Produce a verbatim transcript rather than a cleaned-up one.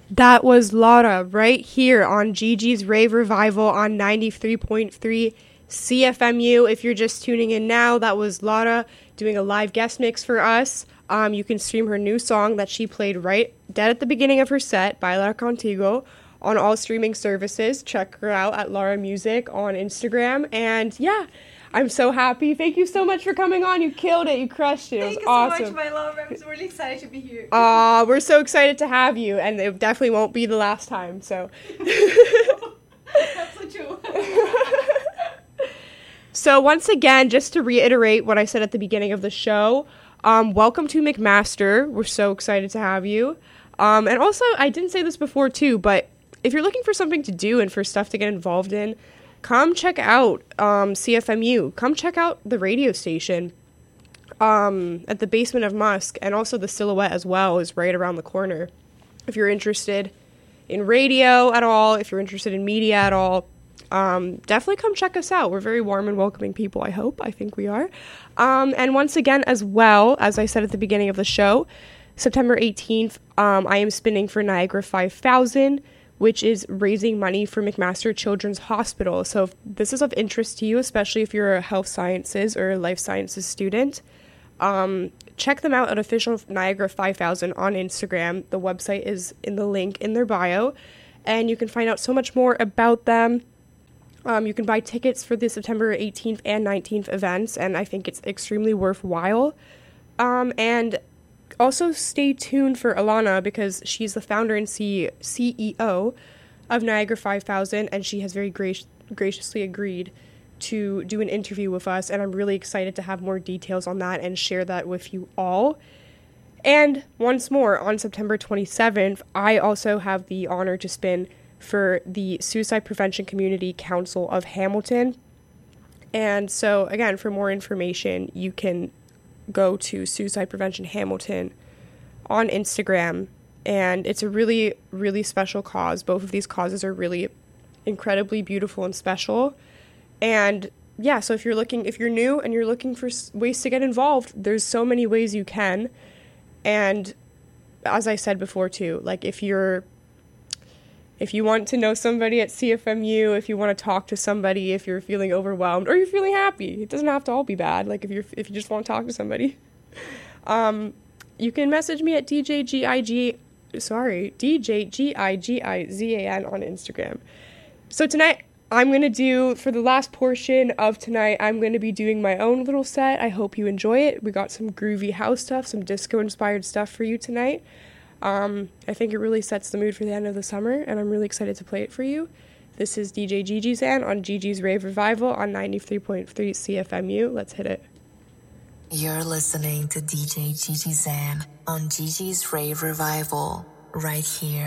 That was Laura right here on Gigi's Rave Revival on ninety-three point three C F M U. If you're just tuning in now, that was Laura doing a live guest mix for us. Um, you can stream her new song that she played right dead at the beginning of her set, Bailar Contigo, on all streaming services. Check her out at Laura Music on Instagram. And yeah, I'm so happy. Thank you so much for coming on. You killed it. You crushed it. It was Thank you awesome. so much, my love. I'm so really excited to be here. Aw, uh, we're so excited to have you, and it definitely won't be the last time, so. That's so true. So once again, just to reiterate what I said at the beginning of the show, um, welcome to McMaster. We're so excited to have you. Um, and also, I didn't say this before too, but if you're looking for something to do and for stuff to get involved in, come check out um, C F M U. Come check out the radio station um, at the basement of Musk, and also the Silhouette as well is right around the corner. If you're interested in radio at all, if you're interested in media at all, um, definitely come check us out. We're very warm and welcoming people, I hope. I think we are. Um, and once again, as well, as I said at the beginning of the show, September eighteenth, um, I am spinning for Niagara five thousand, which is raising money for McMaster Children's Hospital. So if this is of interest to you, especially if you're a health sciences or life sciences student, um, check them out at official Niagara five thousand on Instagram. The website is in the link in their bio, and you can find out so much more about them. Um, you can buy tickets for the September eighteenth and nineteenth events, and I think it's extremely worthwhile. Um, and also stay tuned for Alana, because she's the founder and C- CEO of Niagara five thousand, and she has very gra- graciously agreed to do an interview with us, and I'm really excited to have more details on that and share that with you all. And once more, on September twenty-seventh, I also have the honor to spin for the Suicide Prevention Community Council of Hamilton. And so, again, for more information, you can go to Suicide Prevention Hamilton on Instagram, and it's a really, really special cause. Both of these causes are really incredibly beautiful and special. And yeah, so if you're looking, if you're new and you're looking for s- ways to get involved, there's so many ways you can. And as I said before too, like if you're, if you want to know somebody at C F M U, if you want to talk to somebody, if you're feeling overwhelmed or you're feeling happy, it doesn't have to all be bad. Like if you're, if you just want to talk to somebody, um, you can message me at D J G I G, sorry, D J G I G I Z A N on Instagram. So tonight, I'm going to do, for the last portion of tonight, I'm going to be doing my own little set. I hope you enjoy it. We got some groovy house stuff, some disco-inspired stuff for you tonight. Um, I think it really sets the mood for the end of the summer, and I'm really excited to play it for you. This is D J Gigi Zan on Gigi's Rave Revival on ninety-three point three C F M U. Let's hit it. You're listening to D J Gigi Zan on Gigi's Rave Revival, right here